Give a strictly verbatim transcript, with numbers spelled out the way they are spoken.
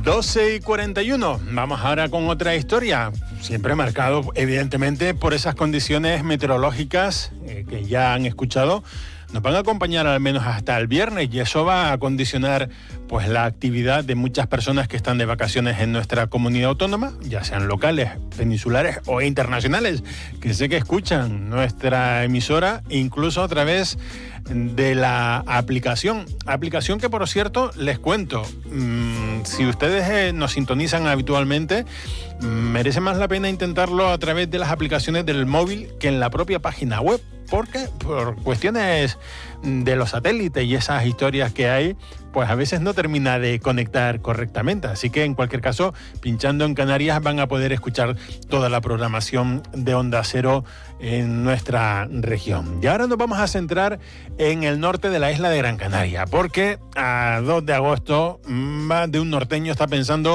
doce y cuarenta y uno. Vamos ahora con otra historia, siempre marcado evidentemente por esas condiciones meteorológicas eh, que ya han escuchado. Nos van a acompañar al menos hasta el viernes y eso va a condicionar pues la actividad de muchas personas que están de vacaciones en nuestra comunidad autónoma, ya sean locales, peninsulares o internacionales, que sé que escuchan nuestra emisora incluso a través de la aplicación. Aplicación que, por cierto, les cuento, mmm, si ustedes eh, nos sintonizan habitualmente, mmm, merece más la pena intentarlo a través de las aplicaciones del móvil que en la propia página web. Porque por cuestiones de los satélites y esas historias que hay, pues a veces no termina de conectar correctamente. Así que en cualquier caso, pinchando en Canarias van a poder escuchar toda la programación de Onda Cero en nuestra región. Y ahora nos vamos a centrar en el norte de la isla de Gran Canaria, porque a dos de agosto más de un norteño está pensando